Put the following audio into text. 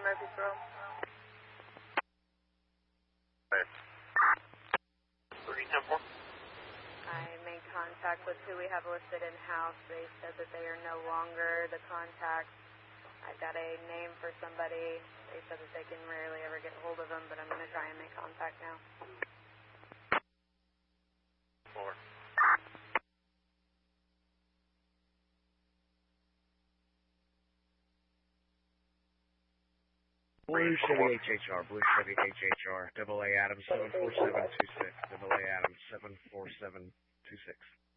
Murfreesboro. Hey. 310-4. I made contact with who we have listed in-house. They said that they are no longer the contact. I've got a name for somebody. They said that they can rarely ever get hold of them, but I'm going to try and make contact now. 4. Blue Chevy HHR, Blue Chevy HHR, AA Adams 74726, AA Adams 74726.